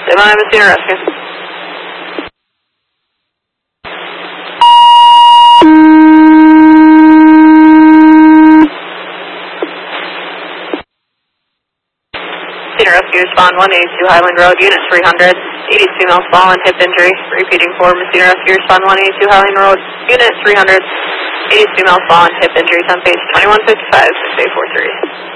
Stand by, Messina Rescue. Messina Rescue, respond 182 Highland Road, unit 300, 82 males fallen, hip injury. Repeating for Messina Rescue, respond 182 Highland Road, unit 300, 82 males fallen, hip injury, on page 2155, 6843.